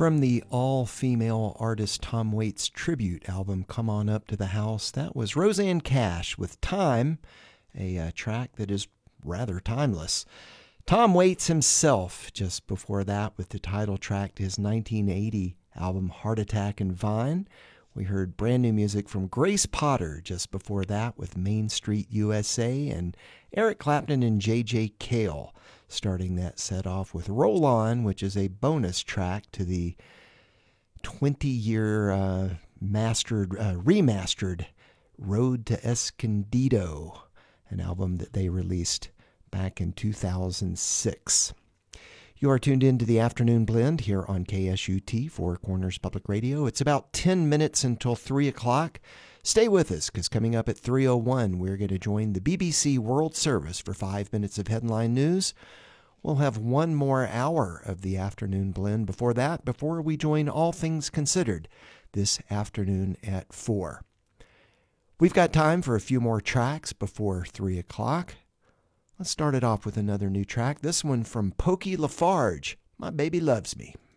From the all-female artist Tom Waits tribute album, Come On Up to the House, that was Rosanne Cash with Time, a track that is rather timeless. Tom Waits himself, just before that, with the title track to his 1980 album Heart Attack and Vine. We heard brand new music from Grace Potter just before that with Main Street USA, and Eric Clapton and J.J. Cale starting that set off with Roll On, which is a bonus track to the 20-year remastered Road to Escondido, an album that they released back in 2006. You are tuned in to the Afternoon Blend here on KSUT, Four Corners Public Radio. It's about 10 minutes until 3 o'clock. Stay with us, because coming up at 3:01, we're going to join the BBC World Service for 5 minutes of headline news. We'll have one more hour of the Afternoon Blend before that, before we join All Things Considered this afternoon at 4. We've got time for a few more tracks before 3 o'clock. Let's start it off with another new track. This one from Pokey Lafarge, My Baby Loves Me.